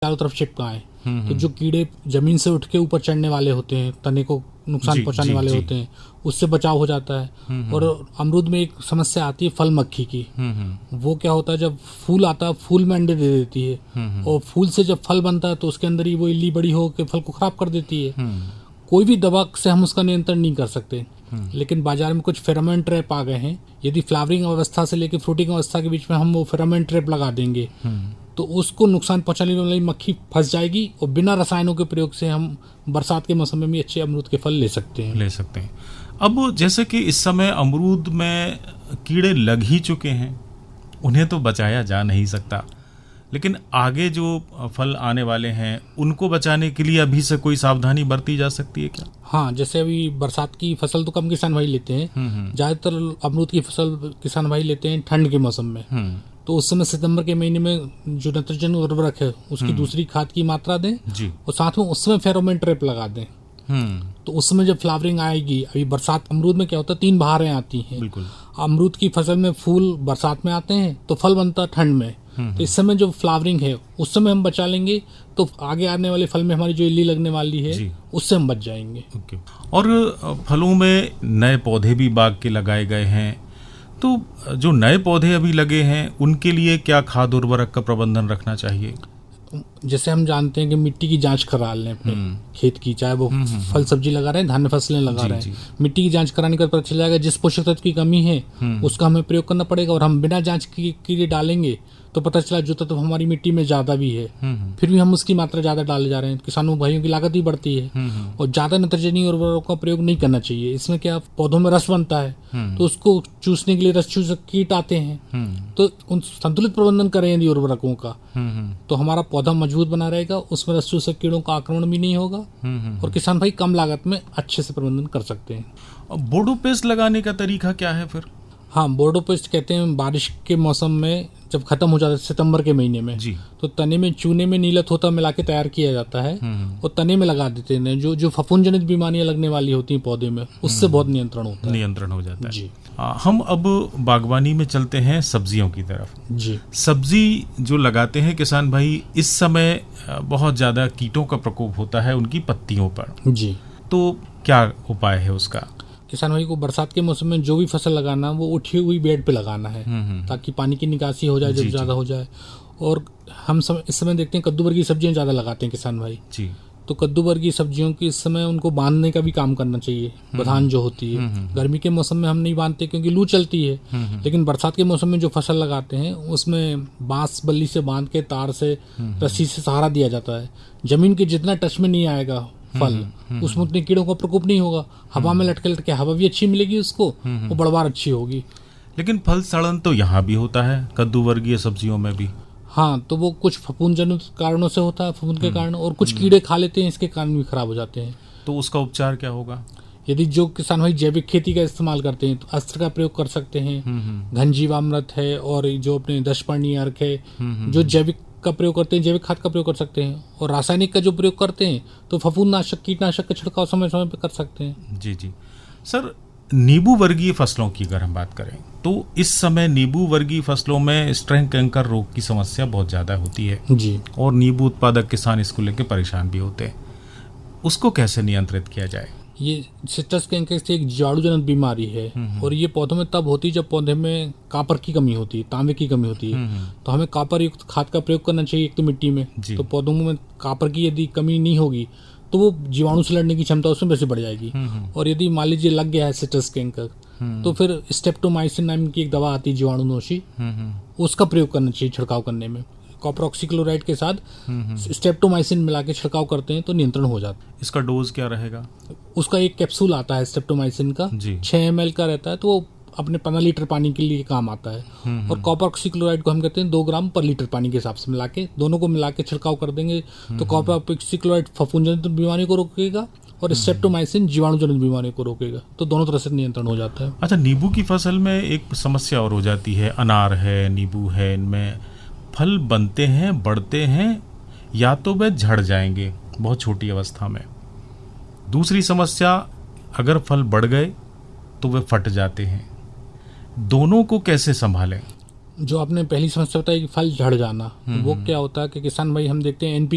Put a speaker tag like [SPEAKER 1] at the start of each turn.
[SPEAKER 1] चारों तरफ चिपकाएं। तो जो कीड़े जमीन से उठ के ऊपर चढ़ने वाले होते हैं, तने को नुकसान पहुंचाने वाले होते हैं, उससे बचाव हो जाता है। और अमरूद में एक समस्या आती है फल मक्खी की। वो क्या होता है, जब फूल आता है फूल में अंडे दे देती है, और फूल से जब फल बनता है तो उसके अंदर ही वो इल्ली बड़ी हो के फल को खराब कर देती है। कोई भी दवा से हम उसका नियंत्रण नहीं कर सकते, लेकिन बाजार में कुछ फेरोमोन ट्रैप आ गए हैं। यदि फ्लावरिंग अवस्था से लेकर फ्रूटिंग अवस्था के बीच में हम वो फेरोमोन ट्रैप लगा देंगे तो उसको नुकसान पहुंचाने वाली मक्खी फंस जाएगी, और बिना रसायनों के प्रयोग से हम बरसात के मौसम में भी अच्छे अमरूद के फल ले सकते हैं।
[SPEAKER 2] अब जैसे कि इस समय अमरूद में कीड़े लग ही चुके हैं, उन्हें तो बचाया जा नहीं सकता, लेकिन आगे जो फल आने वाले हैं उनको बचाने के लिए अभी से कोई सावधानी बरती जा सकती है क्या?
[SPEAKER 1] हाँ, जैसे अभी बरसात की फसल तो कम किसान भाई लेते हैं, ज्यादातर अमरूद की फसल किसान भाई लेते हैं ठंड के मौसम में। तो उस समय सितंबर के महीने में जो नाइट्रोजन उर्वरक है उसकी दूसरी खाद की मात्रा दें, और साथ में उस समय फेरोमोन ट्रैप लगा दें। तो उस समय जब फ्लावरिंग आएगी, अभी बरसात अमरूद में क्या होता है, 3 बहारें आती हैं। अमरूद की फसल में फूल बरसात में आते हैं तो फल बनता है ठंड में। तो इस समय जो फ्लावरिंग है उस समय हम बचा लेंगे तो आगे आने वाले फल में हमारी जो इल्ली लगने वाली है उससे हम बच जाएंगे।
[SPEAKER 2] और फलों में नए पौधे भी बाग के लगाए गए हैं, तो जो नए पौधे अभी लगे हैं उनके लिए क्या खाद उर्वरक का प्रबंधन रखना चाहिए?
[SPEAKER 1] जैसे हम जानते हैं कि मिट्टी की जांच करा लें अपने खेत की, चाहे वो फल सब्जी लगा रहे हैं, धान्य फसलें लगा रहे हैं, मिट्टी की जांच कराने का पता चल जाएगा जिस पोषक तत्व की कमी है उसका हमें प्रयोग करना पड़ेगा। और हम बिना जांच के डालेंगे तो पता चला जो तत्व हमारी मिट्टी में ज्यादा भी है, फिर भी हम उसकी मात्रा ज्यादा डाले जा रहे हैं, किसानों भाइयों की लागत भी बढ़ती है। और ज्यादा नाइट्रोजनी उर्वरकों का प्रयोग नहीं करना चाहिए। इसमें क्या पौधों में रस बनता है तो उसको चूसने के लिए रस चूसक कीट आते हैं, तो उन संतुलित प्रबंधन करें यदि उर्वरकों का तो हमारा पौधा मजबूत बना रहेगा, उसमें रस चूसक कीड़ों का आक्रमण भी नहीं होगा, और किसान भाई कम लागत में अच्छे से प्रबंधन कर सकते हैं।
[SPEAKER 2] बोर्डो पेस्ट लगाने का तरीका क्या है फिर?
[SPEAKER 1] हाँ, बोर्डो पेस्ट कहते हैं बारिश के मौसम में जब खत्म हो जाता है सितंबर के महीने में, तो तने में चूने में नीला थोथा मिला के तैयार किया जाता है और तने में लगा देते हैं। जो फफूंद जनित बीमारियां लगने वाली होती हैं पौधे में, उससे बहुत नियंत्रण हो जाता है।
[SPEAKER 2] जी। हम अब बागवानी में चलते हैं सब्जियों की तरफ।
[SPEAKER 1] जी।
[SPEAKER 2] सब्जी जो लगाते हैं किसान भाई, इस समय बहुत ज्यादा कीटों का प्रकोप होता है उनकी पत्तियों पर।
[SPEAKER 1] जी।
[SPEAKER 2] तो क्या उपाय है उसका?
[SPEAKER 1] किसान भाई को बरसात के मौसम में जो भी फसल लगाना वो उठी हुई बेड पे लगाना है, ताकि पानी की निकासी हो जाए जब ज्यादा हो जाए। और हम इस समय देखते हैं कद्दू वर्गीय सब्जियां ज्यादा लगाते हैं किसान भाई। तो कद्दू वर्गीय सब्जियों की इस समय उनको बांधने का भी काम करना चाहिए। बधान जो होती है गर्मी के मौसम में हम नहीं बांधते क्योंकि लू चलती है, लेकिन बरसात के मौसम में जो फसल लगाते हैं उसमें बांस बल्ली से बांध के तार से रस्सी से सहारा दिया जाता है। जमीन के जितना टच में नहीं आएगा फल, उसमें उतने कीड़ों का प्रकोप नहीं होगा। हवा में लटके लटके हवा भी अच्छी मिलेगी उसको, वो बढ़वार अच्छी होगी।
[SPEAKER 2] लेकिन फल सड़न तो यहाँ भी होता है कद्दू वर्गीय सब्जियों में भी।
[SPEAKER 1] हाँ, तो वो कुछ फफूंद जनित कारणों से होता है, फफूंद के कारण, और कुछ कीड़े खा लेते हैं, इसके कारण भी खराब हो जाते हैं।
[SPEAKER 2] तो उसका उपचार क्या होगा?
[SPEAKER 1] यदि जो किसान भाई जैविक खेती का इस्तेमाल करते हैं तो अस्त्र का प्रयोग कर सकते हैं। घनजीवामृत है, और जो अपने दशपर्णी अर्क है, जो जैविक का प्रयोग करते हैं, जैविक खाद का प्रयोग कर सकते हैं। और रासायनिक का जो प्रयोग करते हैं तो फफूंदनाशक कीटनाशक का छिड़काव समय समय पर कर सकते हैं।
[SPEAKER 2] जी। सर, नींबू वर्गीय फसलों की अगर हम बात करें तो इस समय नींबू वर्गीय फसलों में स्ट्रेंग कैंकर रोग की समस्या बहुत ज्यादा होती है।
[SPEAKER 1] जी।
[SPEAKER 2] और नींबू उत्पादक किसान इसको लेकर परेशान भी होते हैं। उसको कैसे नियंत्रित किया जाए?
[SPEAKER 1] ये सिट्रस कैंकर एक जीवाणुजनित बीमारी है, और ये पौधों में तब होती है जब पौधे में कापर की कमी होती है, तांबे की कमी होती है। तो हमें कापर युक्त खाद का प्रयोग करना चाहिए एक तो मिट्टी में। तो पौधों में कापर की यदि कमी नहीं होगी तो वो जीवाणु से लड़ने की क्षमता उसमें वैसे बढ़ जाएगी। और यदि मान लीजिए लग गया है सिट्रस कैंकर, तो फिर स्टेप्टोमाइसिन नाम की एक दवा आती है जीवाणुनाशी, उसका प्रयोग करना चाहिए छिड़काव करने में। कॉपर ऑक्सीक्लोराइड के साथ स्टेप्टोमाइसिन मिला के छिड़काव करते हैं तो नियंत्रण हो जाता है।
[SPEAKER 2] इसका डोज क्या रहेगा?
[SPEAKER 1] उसका एक कैप्सूल आता है स्टेप्टोमाइसिन का, 6 ml का रहता है, तो वो अपने 15 लीटर पानी के लिए काम आता है। और कॉपर ऑक्सीक्लोराइड को हम कहते हैं 2 ग्राम पर लीटर पानी के हिसाब से मिला के, दोनों को मिला के छिड़काव कर देंगे तो कॉपर ऑक्सीक्लोराइड फफूंद जनित बीमारी को रोकेगा और स्टेप्टोमाइसिन जीवाणु जनित बीमारी को रोकेगा, तो दोनों तरह से नियंत्रण हो जाता है।
[SPEAKER 2] अच्छा, नींबू की फसल में एक समस्या और हो जाती है। अनार है, नींबू है, इनमें फल बनते हैं, बढ़ते हैं, या तो वे झड़ जाएंगे बहुत छोटी अवस्था में। दूसरी समस्या, अगर फल बढ़ गए तो वे फट जाते हैं। दोनों को कैसे संभालें?
[SPEAKER 1] जो आपने पहली समस्या बताई कि फल झड़ जाना, वो क्या होता है कि किसान भाई हम देखते हैं एनपीके